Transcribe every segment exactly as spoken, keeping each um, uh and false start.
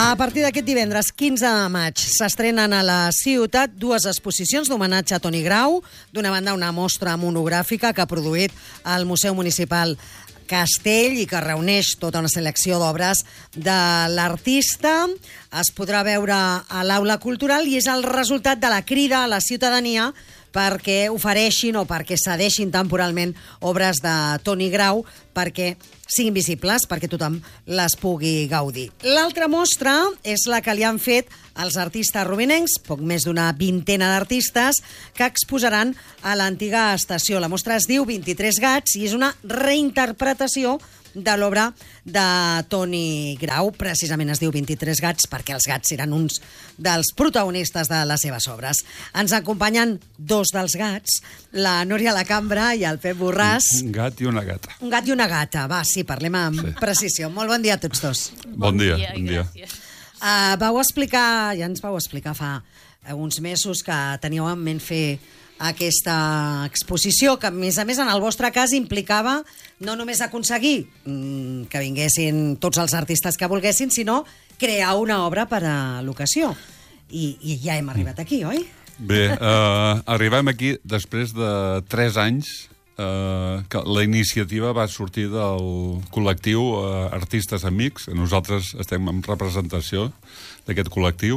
A partir d'aquest divendres quinze de maig s'estrenen a la ciutat dues exposicions d'homenatge a Toni Grau. D'una banda, una mostra monogràfica que ha produït el Museu Municipal Castell i que reuneix tota una selecció d'obres de l'artista. Es podrà veure a l'Aula Cultural i és el resultat de la crida a la ciutadania perquè ofereixin o perquè cedeixin temporalment obres de Toni Grau perquè siguin visibles, perquè tothom les pugui gaudir. L'altra mostra és la que li han fet els artistes rubinencs, poc més d'una vintena d'artistes, que exposaran a l'antiga estació. La mostra es diu vint-i-tres gats i és una reinterpretació de l'obra de Toni Grau. Precisament es diu vint-i-tres gats perquè els gats eren uns dels protagonistes de les seves obres. Ens acompanyen dos dels gats, la Núria Lacambra i el Pep Borràs. Un gat i una gata. Un gat i una gata. Va, sí, parlem amb sí. precisió. Molt bon dia a tots dos. Bon, bon dia. dia, bon dia. Uh, vau explicar, ja ens vau explicar fa uns mesos que teníeu en ment fer aquesta exposició, que a més a més en el vostre cas implicava no només aconseguir mmm, que vinguessin tots els artistes que volguessin, sinó crear una obra per a l'ocasió. I, I ja hem arribat aquí, oi? Bé, uh, arribem aquí després de tres anys uh, que la iniciativa va sortir del col·lectiu uh, Artistes Amics. Nosaltres estem en representació d'aquest col·lectiu.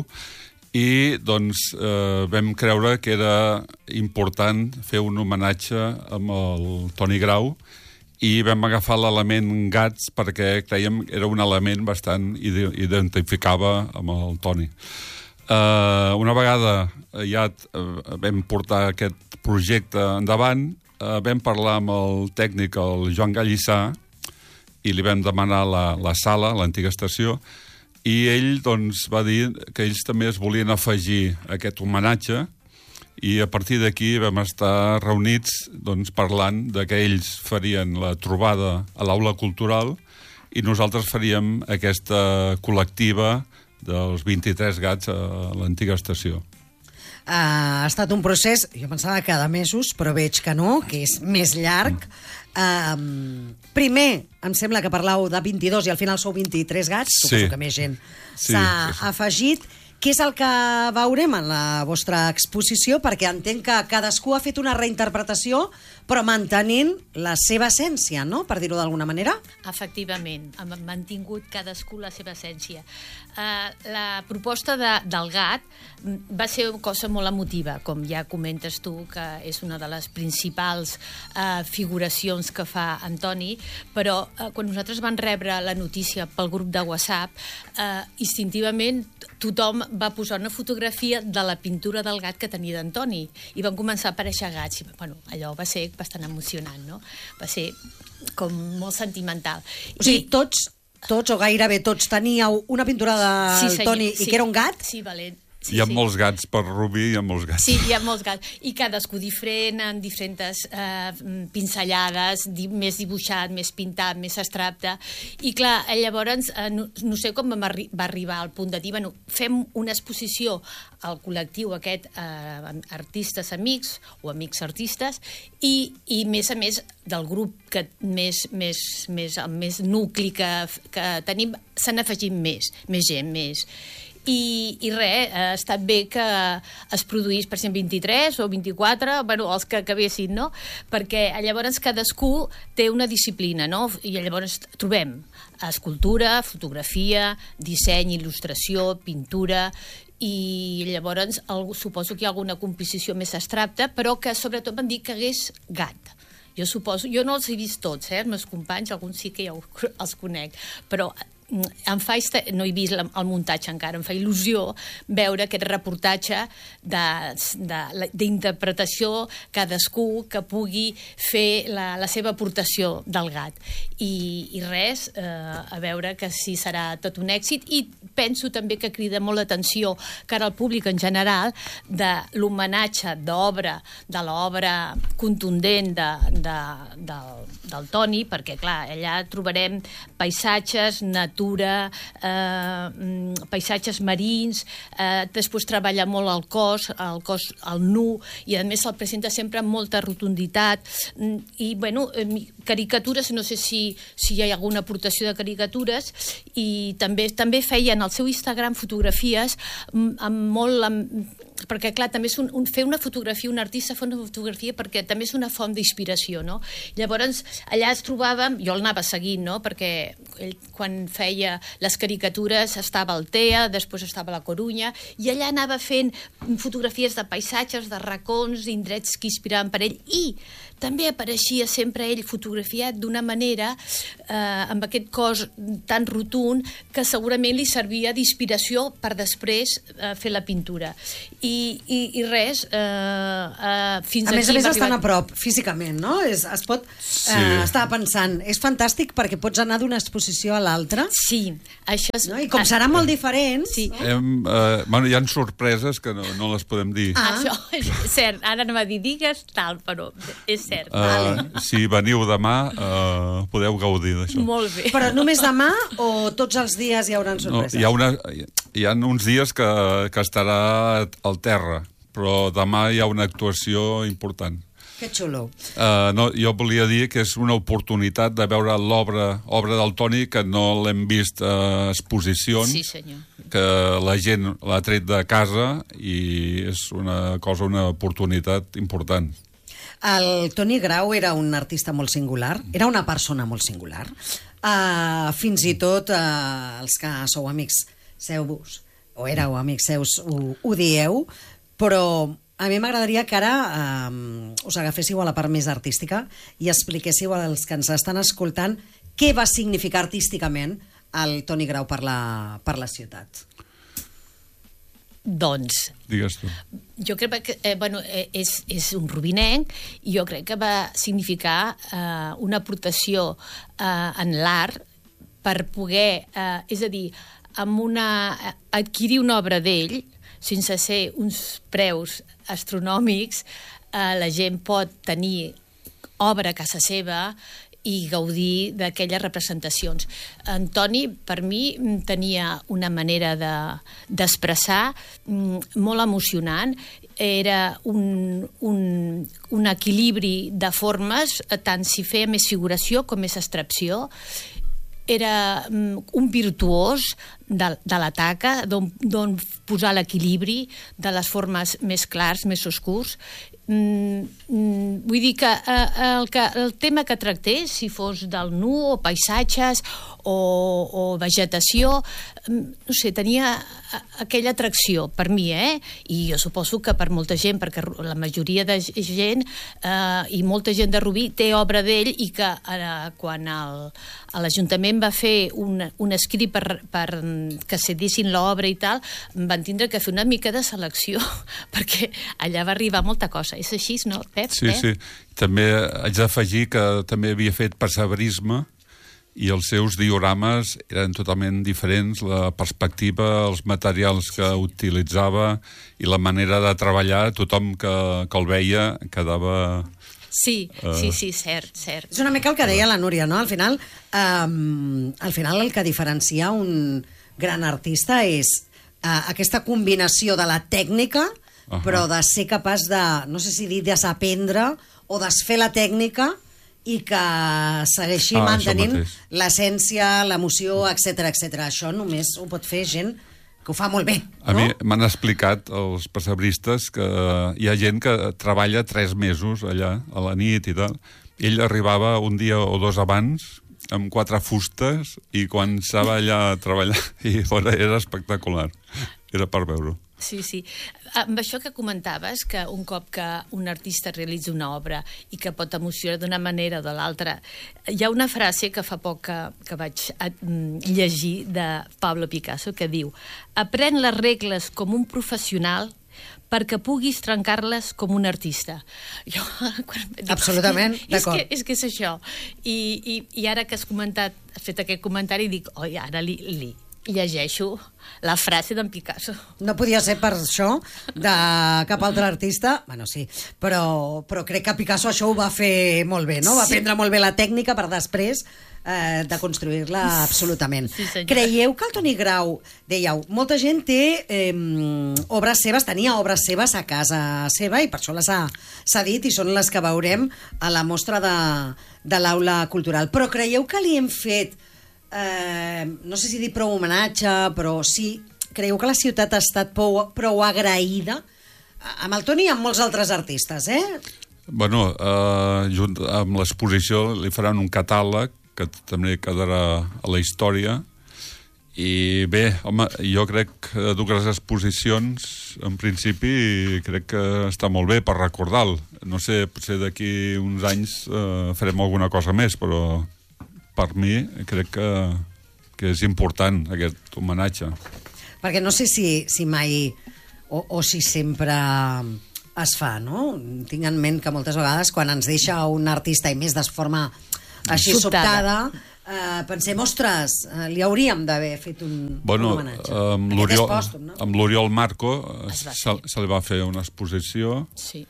I doncs eh, vam creure que era important fer un homenatge amb el Toni Grau i vam agafar l'element gats perquè creiem que era un element bastant identificava amb el Toni. Eh, una vegada ja eh, vam portar aquest projecte endavant, eh, vam parlar amb el tècnic, el Joan Gallissà, i li vam demanar la, la sala, l'antiga estació, i ell doncs, va dir que ells també es volien afegir a aquest homenatge i a partir d'aquí vam estar reunits doncs, parlant de que ells farien la trobada a l'Aula Cultural i nosaltres faríem aquesta col·lectiva dels vint-i-tres gats a l'antiga estació. Uh, ha estat un procés, jo pensava que de mesos, però veig que no, que és més llarg. Uh, primer, em sembla que parlau de vint-i-dos i al final sou vint-i-tres gats, sí. Suposo que més gent sí, s'ha sí, sí. afegit. Què és el que veurem en la vostra exposició? Perquè entenc que cadascú ha fet una reinterpretació, però mantenint la seva essència, no?, per dir-ho d'alguna manera. Efectivament, han mantingut cadascú la seva essència. Uh, la proposta de, del gat va ser una cosa molt emotiva, com ja comentes tu, que és una de les principals uh, figuracions que fa Antoni, però uh, quan nosaltres vam rebre la notícia pel grup de WhatsApp, uh, instintivament tothom va posar una fotografia de la pintura del gat que tenia d'Antoni i van començar a aparèixer gats. I, bueno, allò va ser bastant emocionant, no? Va ser com molt sentimental. O sigui, I... tots, tots o gairebé tots teníeu una pintura de sí, senyor, Toni sí. i que era un gat? Sí, valent. Sí, hi ha sí. molts gats per Rubí, hi ha molts gats. Sí, hi ha molts gats. I cadascú diferent, amb diferents eh, pinzellades, di més dibuixat, més pintat, més abstracte. I clar, llavors, eh, no, no sé com arri va arribar al punt de dir, bueno, fem una exposició al col·lectiu aquest, eh, artistes amics o amics artistes, i, i més a més del grup que més, més, més, el més nucli que, que tenim, s'han afegit més, més gent, més... I, i res, ha estat bé que es produís, per exemple, vint-i-tres o vint-i-quatre, bueno, els que acabessin, no? Perquè llavors cadascú té una disciplina, no? I llavors trobem escultura, fotografia, disseny, il·lustració, pintura, i llavors el, suposo que hi ha alguna composició més abstracta, però que sobretot van dir que hagués gat. Jo suposo, jo no els he vist tots, eh, els meus companys, alguns sí que ja els conec, però em fa, no he vist el muntatge encara, em fa il·lusió veure aquest reportatge d'interpretació, cadascú que pugui fer la, la seva aportació del gat. I, i res, eh, a veure que si serà tot un èxit, i penso també que crida molt l'atenció cara al públic en general de l'homenatge d'obra, de l'obra contundent de, de, del, del Toni, perquè clar, allà trobarem paisatges, natura, natura, eh, paisatges marins, eh, després treballa molt el cos, el cos al nu, i a més se'l presenta sempre amb molta rotunditat, i bueno, caricatures, no sé si, si hi ha alguna aportació de caricatures, i també també feien al seu Instagram fotografies amb molt... Amb, perquè, clar, també és un, un, fer una fotografia, un artista fa una fotografia perquè també és una font d'inspiració, no? Llavors, allà es trobàvem, jo el anava seguint, no?, perquè ell, quan feia les caricatures, estava a Altea, després estava a la Corunya, i allà anava fent fotografies de paisatges, de racons, d'indrets que inspiraven per ell, i també apareixia sempre ell fotografiat d'una manera, eh, amb aquest cos tan rotund, que segurament li servia d'inspiració per després eh, fer la pintura. I, i, i res, eh, eh, fins a aquí... més a més arribat... estan a prop, físicament, no? Es, es pot... Sí. Eh, estava pensant, és fantàstic perquè pots anar d'una exposició a l'altra. Sí, això és... No? I com seran molt diferents... Sí. No? Hem, eh, bueno, hi ha sorpreses que no, no les podem dir. Ah. Això és cert, ara no va dir digues tal, però és cert. Uh, vale. Si veniu demà, uh, podeu gaudir d'això. Molt bé. Però només demà o tots els dies hi haurà No, sorpreses? hi, ha una, hi ha uns dies que, que estarà al terra, però demà hi ha una actuació important. Que xulo. Uh, no, jo volia dir que és una oportunitat de veure l'obra obra del Toni, que no l'hem vist a exposicions, Sí, senyor. que la gent l'ha tret de casa i és una cosa, una oportunitat important. El Toni Grau era un artista molt singular, era una persona molt singular. Uh, fins i tot uh, els que sou amics seus, o éreu amics seus, ho, ho dieu, però a mi m'agradaria que ara um, us agaféssiu a la part més artística i expliquéssiu als que ens estan escoltant què va significar artísticament el Toni Grau per la, per la ciutat. Doncs, Digues tu. jo crec que eh, bueno, eh, és, és un rubinenc i jo crec que va significar eh, una aportació eh, en l'art per poder, eh, és a dir, amb una, adquirir una obra d'ell sense ser uns preus astronòmics, eh, la gent pot tenir obra a casa seva i gaudir d'aquelles representacions. Antoni, per mi, tenia una manera de, d'expressar molt emocionant. Era un, un, un equilibri de formes, tant si feia més figuració com més abstracció. Era un virtuós de, de la taca, d'on posar l'equilibri de les formes més clars, més oscurs. Mm, mm, vull dir que, eh, el que el tema que tractés, si fos del nu o paisatges o, o vegetació, no sé, tenia aquella atracció per mi, eh? I jo suposo que per molta gent, perquè la majoria de gent eh, i molta gent de Rubí té obra d'ell, i que eh, quan el, l'Ajuntament va fer un, un escrit per, per que cedissin l'obra i tal, van tindre que fer una mica de selecció perquè allà va arribar molta cosa. És així, no, Pep? Sí, eh? sí. També haig d'afegir que també havia fet perseverisme i els seus diorames eren totalment diferents, la perspectiva, els materials que utilitzava i la manera de treballar, tothom que, que el veia quedava... Sí, uh... sí, sí, cert, cert. És una mica el que deia la Núria, no? Al final, um, al final el que diferencia un gran artista és uh, aquesta combinació de la tècnica, uh-huh. però de ser capaç de, no sé si dir, desaprendre o desfer la tècnica i que segueixi ah, mantenint l'essència, l'emoció, etcètera, etcètera. Això només ho pot fer gent que ho fa molt bé, no? A mi m'han explicat els pessebristes que hi ha gent que treballa tres mesos allà, a la nit i tal. Ell arribava un dia o dos abans amb quatre fustes i quan estava allà a treballar i fora era espectacular. Era per veure-ho. Sí, sí. Amb això que comentaves, que un cop que un artista realitza una obra i que pot emocionar d'una manera o de l'altra, hi ha una frase que fa poc que, que vaig llegir de Pablo Picasso que diu: aprèn les regles com un professional perquè puguis trencar-les com un artista. Jo, quan dic, absolutament, d'acord. És que, és que és això. I, i, i ara que has comentat, has fet aquest comentari, dic, oi, ara li, li llegeixo la frase d'en Picasso. No podia ser per això de cap altre artista, bueno, sí, però, però crec que Picasso això ho va fer molt bé, no? Va Sí. prendre molt bé la tècnica per després eh, de construir-la absolutament. Sí, senyor. Creieu que el Toni Grau, dèieu, molta gent té eh, obres seves, tenia obres seves a casa seva i per això les ha cedit i són les que veurem a la mostra de, de l'Aula Cultural. Però creieu que li hem fet, eh, no sé si dir prou homenatge, però sí, creieu que la ciutat ha estat prou, prou agraïda amb el Toni i amb molts altres artistes, eh? Bueno, eh, junt amb l'exposició li faran un catàleg que també quedarà a la història. I bé, home, jo crec que dues exposicions, en principi, crec que està molt bé per recordar-lo. No sé, potser d'aquí uns anys eh, farem alguna cosa més, però per mi crec que, que és important aquest homenatge. Perquè no sé si, si mai o, o si sempre es fa, no? Tinc en ment que moltes vegades quan ens deixa un artista i més de forma així sobtada, sobtada eh, pensem, ostres, eh, li hauríem d'haver fet un, bueno, un homenatge. Amb l'Oriol no? amb l'Oriol Marco se, se li va fer una exposició. Sí.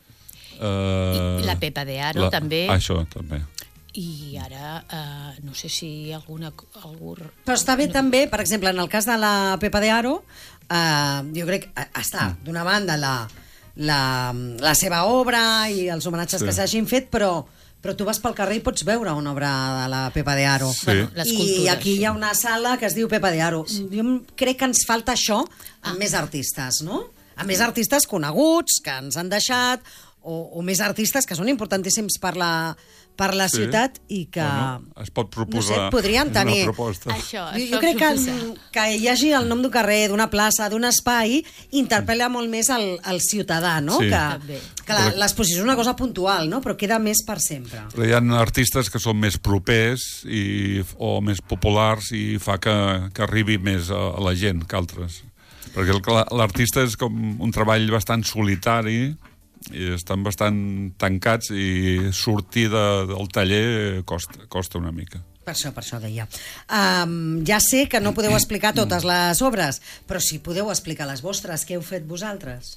Eh, I la Pepa de Aro, la, també. Això, també. I ara, eh, no sé si alguna... Algú... Però està bé no. també, per exemple, en el cas de la Pepa de Aro, eh, jo crec que està, d'una banda, la, la, la seva obra i els homenatges sí. que s'hagin fet, però, però tu vas pel carrer i pots veure una obra de la Pepa de Aro. Sí. Bueno, I aquí hi ha una sala que es diu Pepa de Aro. Sí. Jo crec que ens falta això amb ah. més artistes, no? Amb més artistes coneguts, que ens han deixat, o, o més artistes que són importantíssims per la, per la sí. ciutat i que... Bueno, es pot proposar no sé, podrien tenir... una proposta. Això, jo, això jo crec que, que hi hagi el nom d'un carrer, d'una plaça, d'un espai, interpel·la molt més el, el ciutadà, no? Sí. Que, que la, l'exposició és una cosa puntual, no? Però queda més per sempre. Però hi ha artistes que són més propers i, o més populars i fa que, que arribi més a, a la gent que altres. Perquè l'artista és com un treball bastant solitari i estan bastant tancats i sortir de, del taller costa, costa una mica. Per això, per això deia. Um, ja sé que no podeu explicar totes les obres, però si podeu explicar les vostres, què heu fet vosaltres?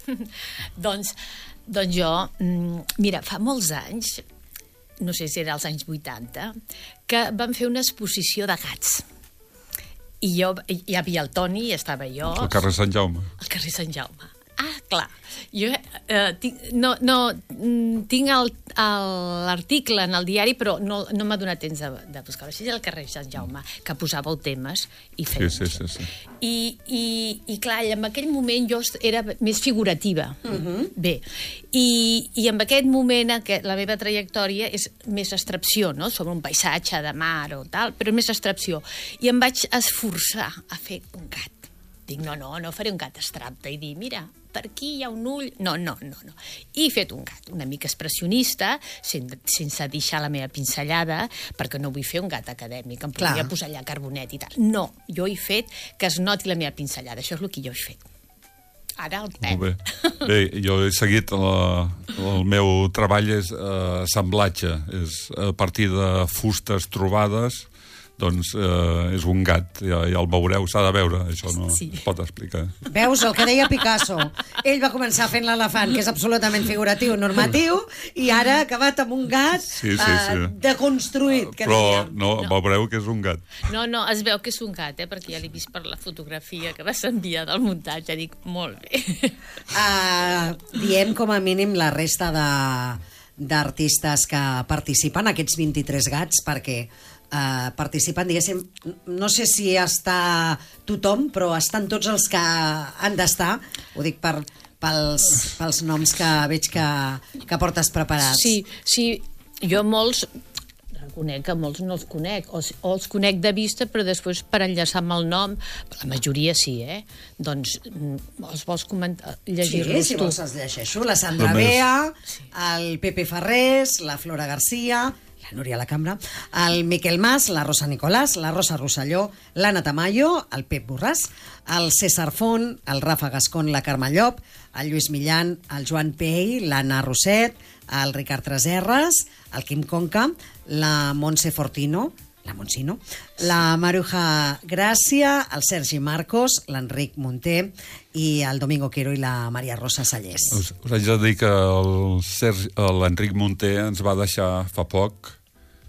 doncs, doncs jo, mira, fa molts anys, no sé si era als anys vuitanta, que vam fer una exposició de gats. I jo, hi havia el Toni, i estava jo... Al carrer Sant Jaume. Al carrer Sant Jaume. Ah, clar. Jo eh, tinc, no, no, tinc l'article en el diari, però no, no m'ha donat temps de, de buscar-ho. Així és el carrer Sant Jaume, que posàveu temes i fems. Sí, sí, sí, sí. I, i, I clar, en aquell moment jo era més figurativa. Uh-huh. Bé, i, i en aquest moment que la meva trajectòria és més abstracció, no? Sobre un paisatge de mar o tal, però més abstracció. I em vaig esforçar a fer un gat. Dic, no, no, no faré un gat abstracte i dir, mira, per aquí hi ha un ull... No, no, no, no. I he fet un gat una mica expressionista, sense, sense deixar la meva pinzellada, perquè no vull fer un gat acadèmic, em podria Clar. posar allà carbonet i tal. No, jo he fet que es noti la meva pinzellada, això és el que jo he fet. Ara el Pep. Molt bé. Bé, jo he seguit, la, el meu treball és eh, assemblatge, és a partir de fustes trobades, doncs eh, és un gat, ja, ja el veureu, s'ha de veure, això no sí. es pot explicar. Veus el que deia Picasso? Ell va començar fent l'elefant, que és absolutament figuratiu, normatiu, i ara ha acabat amb un gat sí, sí, sí. Eh, deconstruït, que Però diríem. no, no, veureu que és un gat. No, no, es veu que és un gat, eh, perquè ja l'he vist per la fotografia que vas enviar del muntatge, dic, molt bé. Uh, diem com a mínim la resta de d'artistes que participen, aquests vint-i-tres gats, perquè Uh, participen, diguéssim, no sé si està tothom, però estan tots els que han d'estar, ho dic per, pels, pels noms que veig que, que portes preparats. Sí, sí, jo molts reconec que molts no els conec, o, o els conec de vista, però després per enllaçar amb el nom, la majoria sí, eh? Doncs els vols comentar, llegir-los sí, si tu? vols els llegeixo. La Sandra Bea, el Pepe Ferrés, la Flora Garcia, la Núria Lacambra, el Miquel Mas, la Rosa Nicolàs, la Rosa Rosselló, l'Anna Tamayo, el Pep Borràs, el César Font, el Rafa Gascón, la Carme Llop, el Lluís Millan, el Joan Pei, l'Anna Roset, el Ricard Treserres, el Quim Conca, la Montse Fortino, la Monsino, la Maruja Gràcia, el Sergi Marcos, l'Enric Munté i el Domingo Quero i la Maria Rosa Sallés. Us, us haig de dir que l'Enric Munté ens va deixar fa poc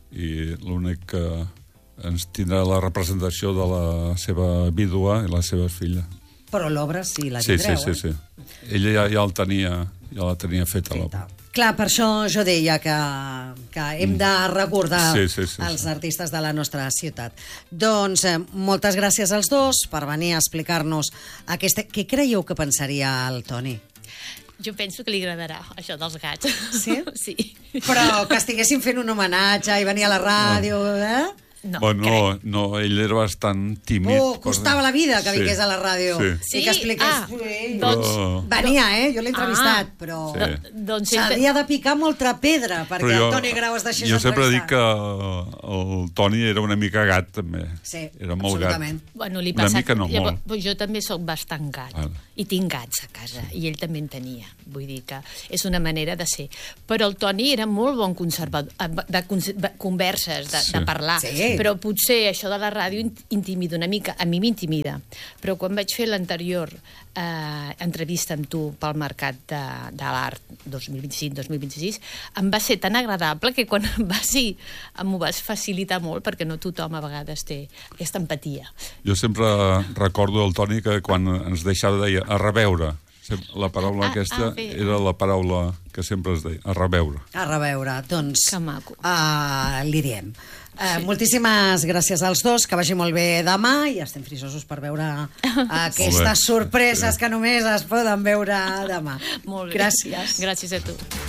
i l'únic que ens tindrà la representació de la seva vídua i les seves filles. Però l'obra sí la Sí, tindreu, sí, sí, sí. Ella ja, ja, el tenia, ja la tenia feta, l'obra. Clar, per això jo deia que, que hem de recordar Sí, sí, sí, els sí. artistes de la nostra ciutat. Doncs eh, moltes gràcies als dos per venir a explicar-nos aquesta... Què creieu que pensaria el Toni? Jo penso que li agradarà, això dels gats. Sí? Sí. Però que estiguessin fent un homenatge i venir a la ràdio, eh? No, Bueno, crec. no, ell era bastant tímid. Oh, costava la vida que Sí. vingués a la ràdio. Sí. Sí? I que expliqués... Ah, Ui. doncs... Però- Venia, eh? Jo l'he entrevistat, Ah. però... Sí. Doncs sempre... S'havia de picar molta pedra perquè el Toni Grau es deixés jo sempre dic que entrevistar. el Toni era una mica gat, també. Sí, era molt absolutament. gat. Bueno, li Una passa... mica no, Llavors, molt. doncs jo també sóc bastant gat. Vale. I tinc gats a casa. I ell també en tenia. Vull dir que és una manera de ser. Però el Toni era molt bon conservador, eh, de, cons- de converses, de, Sí. de parlar. Sí. Però potser això de la ràdio in- intimida una mica. A mi m'intimida. Però quan vaig fer l'anterior eh, entrevista amb tu pel Mercat de, de l'Art dos mil vint-i-cinc dos mil vint-i-sis, em va ser tan agradable que quan em vas dir m'ho vas facilitar molt, perquè no tothom a vegades té aquesta empatia. Jo sempre recordo el Toni que quan ens deixava deia a reveure. La paraula Ah, aquesta ah, bé. era la paraula que sempre es deia, a reveure. A reveure, doncs... Que maco. Uh, li diem. Uh, moltíssimes gràcies als dos, que vagi molt bé demà i estem frisosos per veure aquestes sorpreses que només es poden veure demà. Molt bé. Gràcies. Gràcies a tu.